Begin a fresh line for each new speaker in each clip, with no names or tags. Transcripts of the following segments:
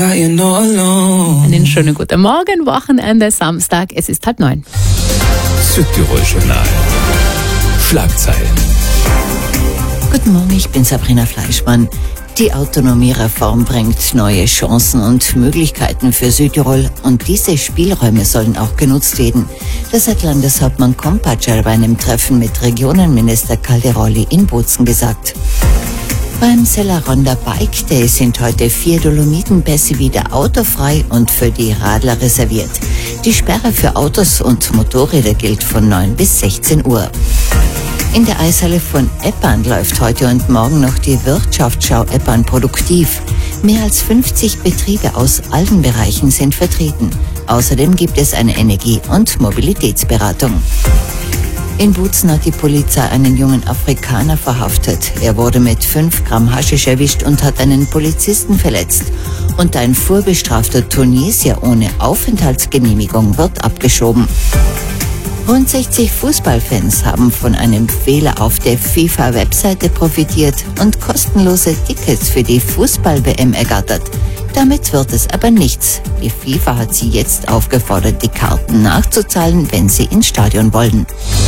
Einen schönen guten Morgen, Wochenende, Samstag, es ist 8:30.
Südtirol-Journal. Schlagzeilen.
Guten Morgen, ich bin Sabrina Fleischmann. Die Autonomiereform bringt neue Chancen und Möglichkeiten für Südtirol und diese Spielräume sollen auch genutzt werden. Das hat Landeshauptmann Kompatscher bei einem Treffen mit Regionenminister Calderoli in Bozen gesagt. Beim Sellaronda Bike Day sind heute 4 Dolomitenpässe wieder autofrei und für die Radler reserviert. Die Sperre für Autos und Motorräder gilt von 9 bis 16 Uhr. In der Eishalle von Eppan läuft heute und morgen noch die Wirtschaftsschau Eppan produktiv. Mehr als 50 Betriebe aus allen Bereichen sind vertreten. Außerdem gibt es eine Energie- und Mobilitätsberatung. In Bozen hat die Polizei einen jungen Afrikaner verhaftet. Er wurde mit 5 Gramm Haschisch erwischt und hat einen Polizisten verletzt. Und ein vorbestrafter Tunesier ohne Aufenthaltsgenehmigung wird abgeschoben. Rund 60 Fußballfans haben von einem Fehler auf der FIFA-Webseite profitiert und kostenlose Tickets für die Fußball-WM ergattert. Damit wird es aber nichts. Die FIFA hat sie jetzt aufgefordert, die Karten nachzuzahlen, wenn sie ins Stadion wollen.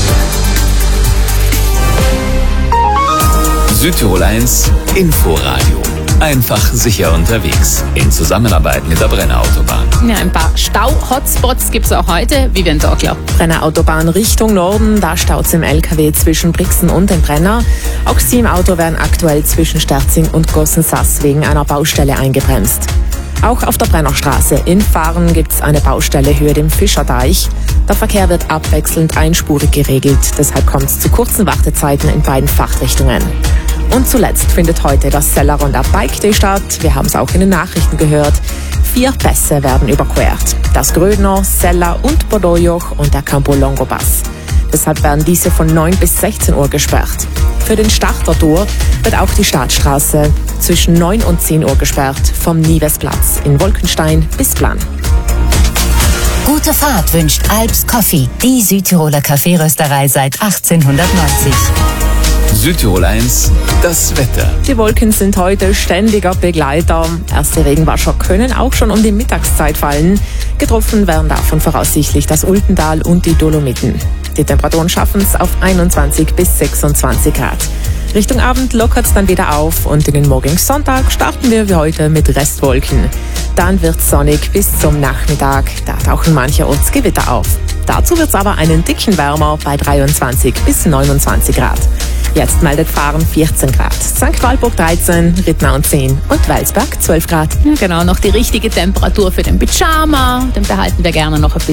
Südtirol 1 Inforadio. Einfach sicher unterwegs. In Zusammenarbeit mit der Brenner Autobahn.
Ja, ein paar Stau-Hotspots gibt es auch heute. Vivian Dorkler.
Brenner Autobahn Richtung Norden, da staut es im LKW zwischen Brixen und dem Brenner. Auch Sie im Auto werden aktuell zwischen Sterzing und Gossensass wegen einer Baustelle eingebremst. Auch auf der Brennerstraße in Fahren gibt es eine Baustelle höher dem Fischerdeich. Der Verkehr wird abwechselnd einspurig geregelt, deshalb kommt es zu kurzen Wartezeiten in beiden Fachrichtungen. Und zuletzt findet heute das Sellaronda Bike Day statt. Wir haben es auch in den Nachrichten gehört. 4 Pässe werden überquert. Das Grödner, Sella und Bodojoch und der Campo Longo Pass. Deshalb werden diese von 9 bis 16 Uhr gesperrt. Für den Startertour wird auch die Staatsstraße zwischen 9 und 10 Uhr gesperrt, vom Nievesplatz in Wolkenstein bis Plan.
Gute Fahrt wünscht Alps Coffee, die Südtiroler Kaffeerösterei seit 1890.
Südtirol 1, das Wetter.
Die Wolken sind heute ständiger Begleiter. Erste Regenwasser können auch schon um die Mittagszeit fallen. Getroffen werden davon voraussichtlich das Ultental und die Dolomiten. Die Temperaturen schaffen es auf 21 bis 26 Grad. Richtung Abend lockert es dann wieder auf und in den morgigen Sonntag starten wir wie heute mit Restwolken. Dann wird es sonnig bis zum Nachmittag. Da tauchen mancherorts Gewitter auf. Dazu wird es aber einen dicken Wärmer bei 23 bis 29 Grad. Jetzt meldet Fahren 14 Grad, St. Walburg 13, Rittnau 10 und Welsberg 12 Grad.
Ja, genau, noch die richtige Temperatur für den Pyjama. Den behalten wir gerne noch ein bisschen.